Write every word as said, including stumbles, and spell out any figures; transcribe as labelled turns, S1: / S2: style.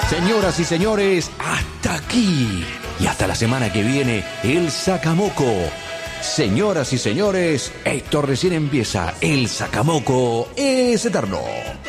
S1: Señoras y señores, hasta aquí. Y hasta la semana que viene, el Sacamoco. Señoras y señores, esto recién empieza. El Sacamoco es eterno.